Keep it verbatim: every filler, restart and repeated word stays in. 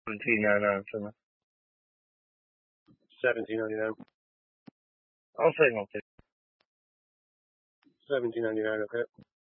seventeen ninety-nine, something. Seventeen ninety nine. I'll say no. Seventeen ninety nine. Okay.